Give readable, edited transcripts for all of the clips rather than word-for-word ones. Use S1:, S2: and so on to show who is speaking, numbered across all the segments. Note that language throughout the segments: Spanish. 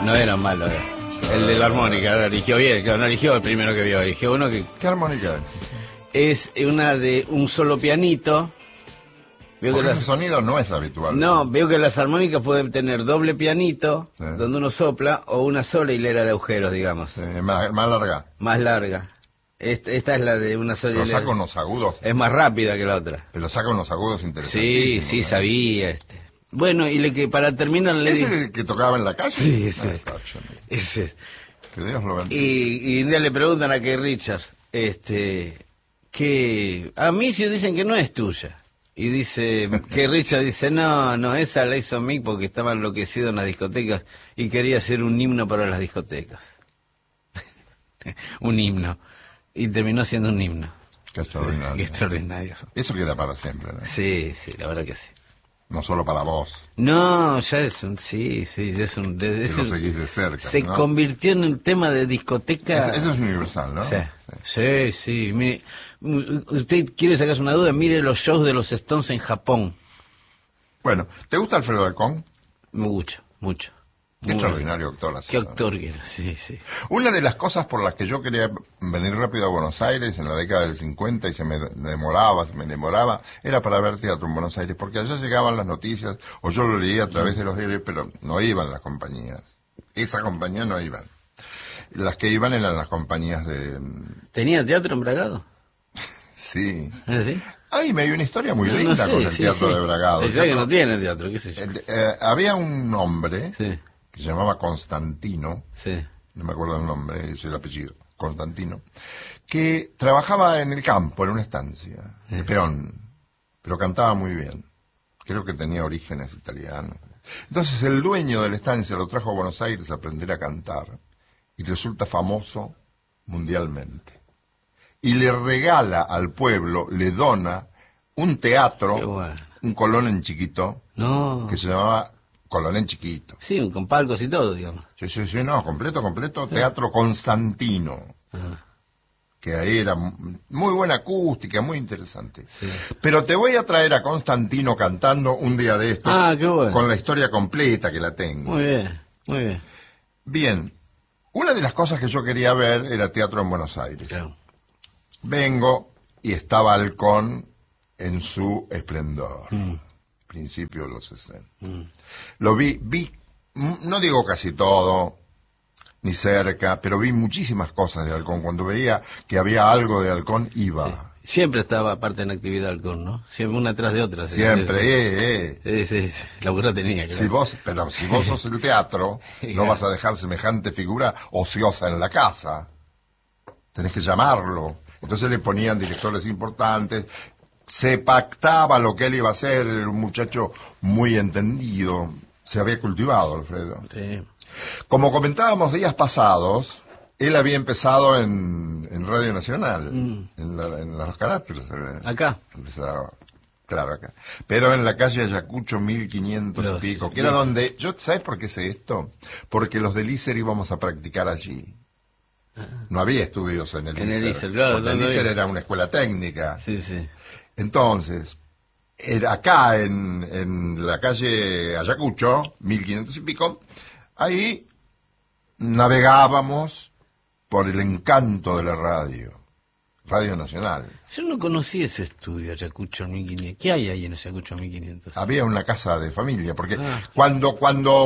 S1: No era malo, el de la armónica, lo eligió bien, no eligió el primero que vio, eligió uno que...
S2: ¿Qué armónica es?
S1: Es una de un solo pianito.
S2: Porque ese sonido no es habitual.
S1: No, veo que las armónicas pueden tener doble pianito, sí, donde uno sopla, o una sola hilera de agujeros, digamos.
S2: Sí, más larga.
S1: Más larga. Esta es la de una sola hilera.
S2: Pero saca unos agudos.
S1: Es más rápida que la otra.
S2: Pero saca unos agudos interesantísimos.
S1: Sí, sabía. Bueno, y que para terminar le
S2: ¿Ese es el que tocaba en la calle?
S1: Sí, ese. Ese es.
S2: Que Dios lo bendiga.
S1: Y un día le preguntan a Keith Richards, que a mí sí dicen que no es tuya. Y dice, que Richard dice, no, esa la hizo Mick porque estaba enloquecido en las discotecas y quería hacer un himno para las discotecas. Un himno. Y terminó siendo un himno.
S2: Qué extraordinario.
S1: Qué extraordinario.
S2: Eso queda para siempre, ¿no?
S1: Sí, la verdad que sí.
S2: No solo para vos.
S1: No, ya es un... Sí, ya es un...
S2: Que lo seguís de cerca,
S1: se
S2: ¿no?
S1: convirtió en un tema de discoteca...
S2: Eso es universal, ¿no?
S1: Sí. Mire, usted quiere sacarse una duda, mire los shows de los Stones en Japón.
S2: Bueno, ¿te gusta Alfredo Alcón?
S1: Mucho.
S2: Qué extraordinario actor.
S1: Qué actor que era, sí.
S2: Una de las cosas por las que yo quería venir rápido a Buenos Aires en la década del 50 y me demoraba, era para ver teatro en Buenos Aires, porque allá llegaban las noticias, o yo lo leía a través de los diarios, pero no iban las compañías. Esa compañía no iban. Las que iban eran las compañías de...
S1: ¿Tenía teatro en Bragado?
S2: Sí.
S1: ¿Sí?
S2: Ay, me hay una historia muy linda con el teatro de Bragado.
S1: Es que no tiene teatro, qué sé yo.
S2: Había un hombre... Sí. Que se llamaba Constantino,
S1: sí,
S2: no me acuerdo el nombre, es el apellido, Constantino, que trabajaba en el campo, en una estancia, de peón, pero cantaba muy bien. Creo que tenía orígenes italianos. Entonces el dueño de la estancia lo trajo a Buenos Aires a aprender a cantar y resulta famoso mundialmente. Y le regala al pueblo, le dona un teatro,
S1: bueno,
S2: un Colón en chiquito, que se llamaba Colón en chiquito.
S1: Sí, con palcos y todo, digamos.
S2: Sí, no, completo, Teatro Constantino.
S1: Ajá.
S2: Que ahí era muy buena acústica, muy interesante.
S1: Sí.
S2: Pero te voy a traer a Constantino cantando un día de esto,
S1: qué bueno,
S2: con la historia completa que la tengo.
S1: Muy bien.
S2: Bien, una de las cosas que yo quería ver era teatro en Buenos Aires.
S1: Claro.
S2: Vengo y estaba Alcón en su esplendor. Principio de los 60. Lo vi, no digo casi todo, ni cerca, pero vi muchísimas cosas de Alcón. Cuando veía que había algo de Alcón, iba.
S1: Sí. Siempre estaba aparte en actividad Alcón, ¿no? Siempre una tras de otra.
S2: Siempre,
S1: Sí, laburo tenía. Claro.
S2: Pero si vos sos el teatro, no vas a dejar semejante figura ociosa en la casa. Tenés que llamarlo. Entonces le ponían directores importantes. Se pactaba lo que él iba a hacer, era un muchacho muy entendido, se había cultivado, Alfredo.
S1: Sí.
S2: Como comentábamos días pasados, él había empezado en Radio Nacional, en Los Caracteres.
S1: Acá.
S2: Empezaba, claro, acá. Pero en la calle Ayacucho 1500 y pico, que era donde, ¿sabes por qué sé esto? Porque los del ISER íbamos a practicar allí. No había estudios en el ISER.
S1: Claro,
S2: porque el ISER era una escuela técnica.
S1: Sí.
S2: Entonces, era acá en la calle Ayacucho, 1500 y pico, ahí navegábamos por el encanto de la Radio Nacional.
S1: Yo no conocí ese estudio, Ayacucho 1500. ¿Qué hay ahí en Ayacucho 1500?
S2: Había una casa de familia, porque cuando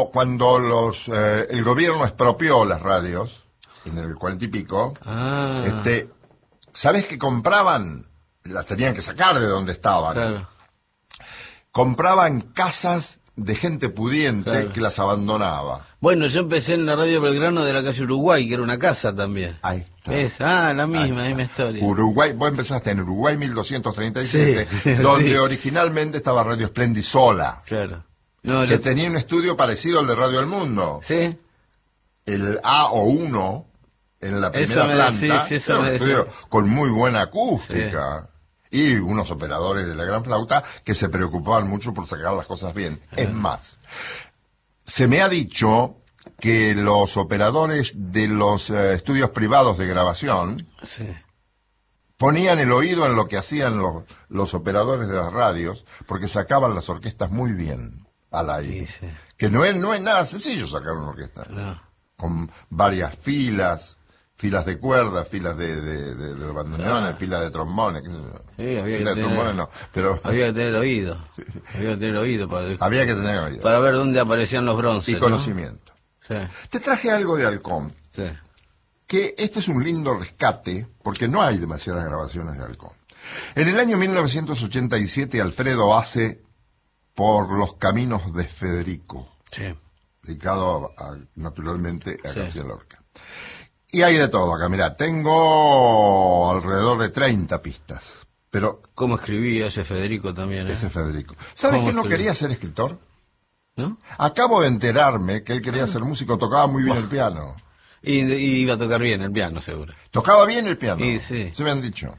S2: el gobierno expropió las radios, en el 40 y pico, ¿sabés qué compraban? Las tenían que sacar de donde estaban.
S1: Claro.
S2: Compraban casas de gente pudiente que las abandonaba.
S1: Bueno, yo empecé en la radio Belgrano de la calle Uruguay, que era una casa también.
S2: Ahí está.
S1: La misma historia.
S2: Uruguay, vos empezaste en Uruguay 1237, donde originalmente estaba Radio Splendid sola.
S1: Claro.
S2: Que tenía un estudio parecido al de Radio El Mundo.
S1: Sí.
S2: El A o 1 en la primera planta, un estudio con muy buena acústica. Sí. Y unos operadores de la gran flauta que se preocupaban mucho por sacar las cosas bien. Es más, se me ha dicho que los operadores de los estudios privados de grabación ponían el oído en lo que hacían los operadores de las radios, porque sacaban las orquestas muy bien al aire. Que no es nada sencillo sacar una orquesta.
S1: No.
S2: con varias filas de cuerdas, filas de bandoneones, filas de trombones.
S1: Sí,
S2: filas de trombones no, pero
S1: había que tener oído. Había que tener oído
S2: para
S1: ver dónde aparecían los bronces.
S2: Y conocimiento.
S1: ¿No? Sí.
S2: Te traje algo de Halcón.
S1: Sí.
S2: Que este es un lindo rescate, porque no hay demasiadas grabaciones de Halcón. En el año 1987, Alfredo hace Por los caminos de Federico,
S1: sí,
S2: dedicado naturalmente a García Lorca. Y hay de todo acá, mirá, tengo alrededor de 30 pistas, pero...
S1: ¿Cómo escribía ese Federico también?
S2: Ese Federico. ¿Sabes que no quería ser escritor?
S1: ¿No?
S2: Acabo de enterarme que él quería ser músico, tocaba muy bien el piano.
S1: Y iba a tocar bien el piano, seguro.
S2: Tocaba bien el piano,
S1: sí.
S2: Se me han dicho.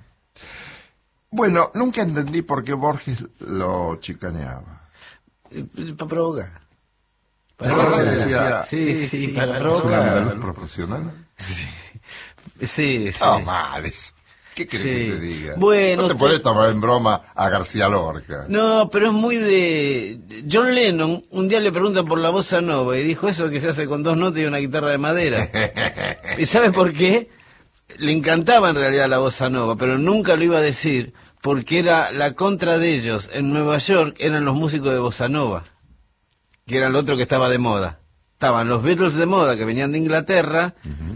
S2: Bueno, nunca entendí por qué Borges lo chicaneaba.
S1: Para provocar.
S2: Para provocar.
S1: Sí, para provocar.
S2: ¿De los profesionales?
S1: Sí.
S2: Ah, males. ¿Qué querés que te diga?
S1: Bueno,
S2: no te podés tomar en broma a García Lorca.
S1: No, pero es muy de... John Lennon, un día le preguntan por la bossa nova y dijo eso que se hace con 2 notas y una guitarra de madera. ¿Y sabes por qué? Le encantaba en realidad la bossa nova, pero nunca lo iba a decir, porque era la contra de ellos. En Nueva York eran los músicos de bossa nova, que era el otro que estaba de moda. Estaban los Beatles de moda, que venían de Inglaterra,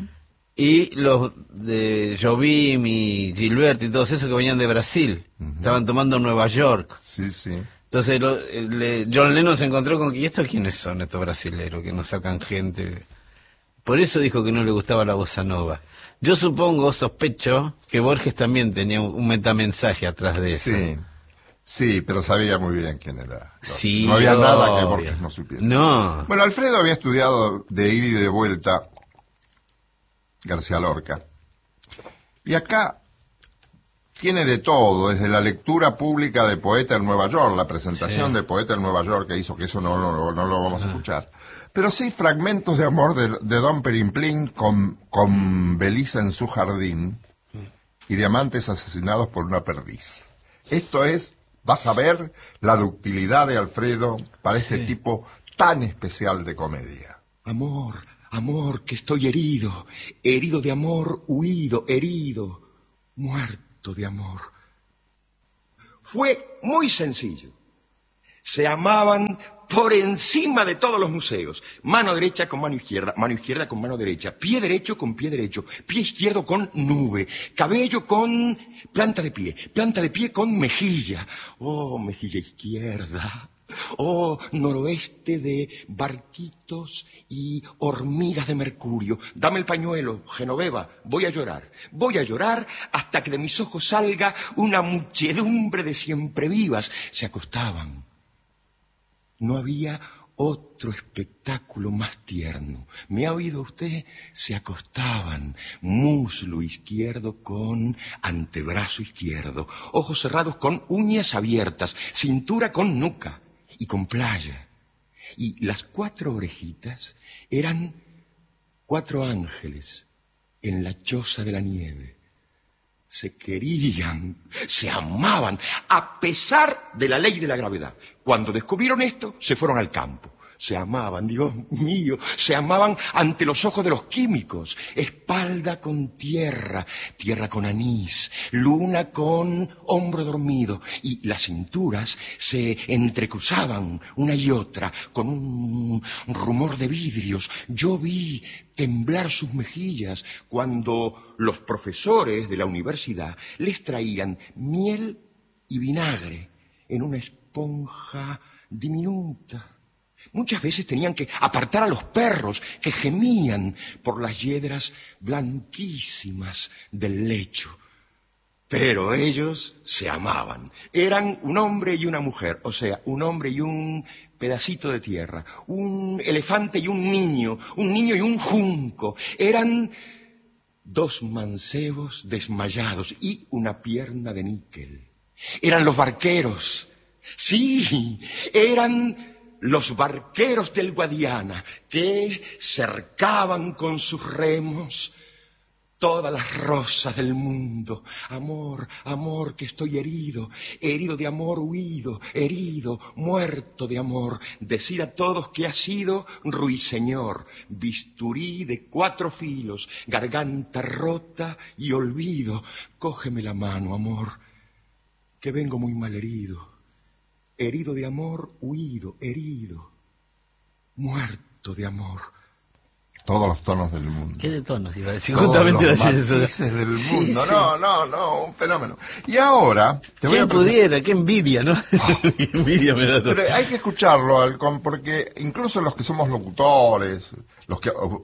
S1: y los de Jobim y Gilberto y todos esos que venían de Brasil. Estaban tomando Nueva York.
S2: Sí.
S1: Entonces John Lennon se encontró con que, ¿y estos quiénes son estos brasileros que nos sacan gente? Por eso dijo que no le gustaba la bossa nova. Yo sospecho que Borges también tenía un metamensaje atrás de eso.
S2: Sí, pero sabía muy bien quién era.
S1: Sí,
S2: no había nada que Borges no supiera.
S1: No.
S2: Bueno, Alfredo había estudiado de ida y de vuelta García Lorca. Y acá tiene de todo, desde la lectura pública de Poeta en Nueva York, la presentación de Poeta en Nueva York que hizo, que eso no lo vamos a escuchar. Pero sí fragmentos de amor de Don Perimplín con Belisa en su jardín y diamantes asesinados por una perdiz. Esto es, vas a ver la ductilidad de Alfredo para ese tipo tan especial de comedia.
S3: Amor, que estoy herido de amor, huido, herido, muerto de amor. Fue muy sencillo. Se amaban por encima de todos los museos. Mano derecha con mano izquierda con mano derecha, pie derecho con pie derecho, pie izquierdo con nube, cabello con planta de pie con mejilla. Oh, mejilla izquierda. Oh, noroeste de barquitos y hormigas de mercurio. Dame el pañuelo, Genoveva, voy a llorar hasta que de mis ojos salga una muchedumbre de siemprevivas. Se acostaban. No había otro espectáculo más tierno. ¿Me ha oído usted? Se acostaban, muslo izquierdo con antebrazo izquierdo, ojos cerrados con uñas abiertas, cintura con nuca y con playa. Y las 4 orejitas eran 4 ángeles en la choza de la nieve. Se querían, se amaban, a pesar de la ley de la gravedad. Cuando descubrieron esto, se fueron al campo. Se amaban, Dios mío, se amaban ante los ojos de los químicos. Espalda con tierra, tierra con anís, luna con hombro dormido. Y las cinturas se entrecruzaban una y otra con un rumor de vidrios. Yo vi temblar sus mejillas cuando los profesores de la universidad les traían miel y vinagre en una esponja diminuta. Muchas veces tenían que apartar a los perros que gemían por las yedras blanquísimas del lecho. Pero ellos se amaban. Eran un hombre y una mujer, o sea, un hombre y un pedacito de tierra, un elefante y un niño y un junco. Eran 2 mancebos desmayados y una pierna de níquel. Eran los barqueros. Sí, eran los barqueros del Guadiana que cercaban con sus remos todas las rosas del mundo. Amor, amor, que estoy herido, herido de amor huido, herido, muerto de amor. Decid a todos que ha sido ruiseñor, bisturí de 4 filos, garganta rota y olvido. Cógeme la mano, amor, que vengo muy mal herido, herido de amor huido, herido, muerto de amor.
S2: Todos los tonos del mundo.
S1: ¿Qué de tonos iba a decir?
S2: Todos
S1: Justamente
S2: los
S1: iba a decir
S2: matices del
S1: Sí,
S2: mundo.
S1: sí.
S2: No, un fenómeno. Y ahora te voy
S1: ¿Quién
S2: a presentar-
S1: pudiera? ¡Qué envidia!, ¿no? Qué envidia me da todo.
S2: Pero hay que escucharlo, Halcón, porque incluso los que somos locutores, los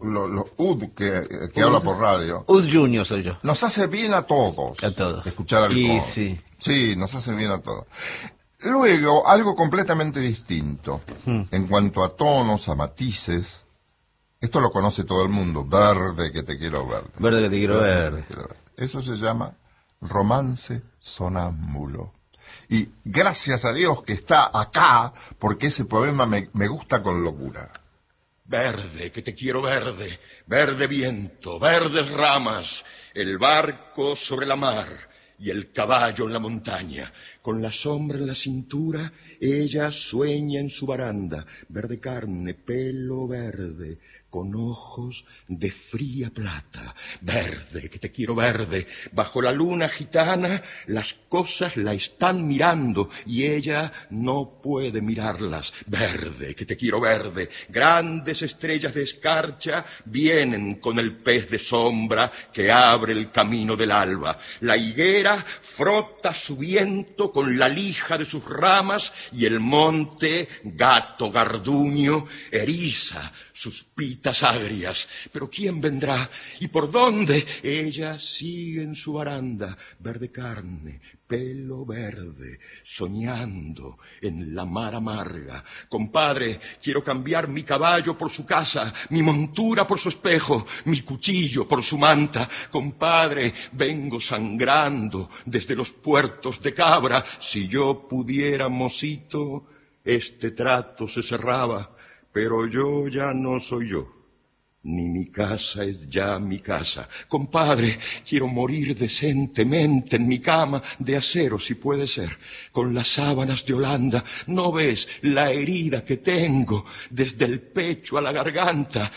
S2: UD que habla por radio,
S1: Ud Junior soy yo.
S2: nos hace bien a todos.
S1: A todos.
S2: Escuchar Halcón.
S1: Y sí.
S2: Sí, nos hace bien a todos. Luego, algo completamente distinto. En cuanto a tonos, a matices, esto lo conoce todo el mundo. Verde, que te quiero verde.
S1: Verde que te quiero verde.
S2: Eso se llama romance sonámbulo. Y gracias a Dios que está acá, porque ese poema me gusta con locura.
S3: Verde, que te quiero verde, verde viento, verdes ramas, el barco sobre la mar y el caballo en la montaña. Con la sombra en la cintura, ella sueña en su baranda, verde carne, pelo verde, con ojos de fría plata. Verde, que te quiero verde, bajo la luna gitana, las cosas la están mirando y ella no puede mirarlas. Verde, que te quiero verde, grandes estrellas de escarcha vienen con el pez de sombra que abre el camino del alba. La higuera frota su viento con la lija de sus ramas y el monte, gato garduño, eriza sus pitas agrias. Pero ¿quién vendrá? ¿Y por dónde? Ella sigue en su baranda, verde carne, pelo verde, soñando en la mar amarga. Compadre, quiero cambiar mi caballo por su casa, mi montura por su espejo, mi cuchillo por su manta. Compadre, vengo sangrando desde los puertos de Cabra. Si yo pudiera, mocito, este trato se cerraba. Pero yo ya no soy yo, ni mi casa es ya mi casa. Compadre, quiero morir decentemente en mi cama de acero, si puede ser, con las sábanas de Holanda. ¿No ves la herida que tengo desde el pecho a la garganta?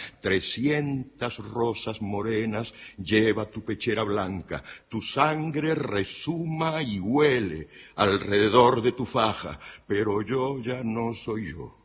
S3: 300 rosas morenas lleva tu pechera blanca. Tu sangre resuma y huele alrededor de tu faja. Pero yo ya no soy yo,